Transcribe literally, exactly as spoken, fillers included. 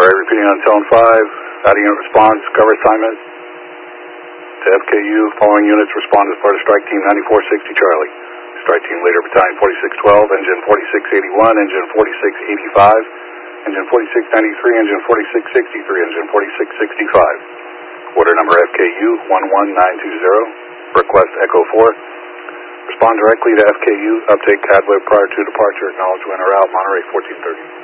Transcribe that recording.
Sorry, repeating on Zone five. Data unit response, cover assignment to F K U. Following units respond as part of Strike Team ninety-four sixty Charlie. Strike Team Leader Battalion forty-six twelve, Engine forty-six eighty-one, Engine forty-six eighty-five, Engine forty-six ninety-three, Engine forty-six sixty-three, Engine forty-six sixty-five. Order number F K U one one nine two zero. Request Echo four. Respond directly to F K U. Update C A D web prior to departure. Acknowledge when or out. Monterey fourteen thirty.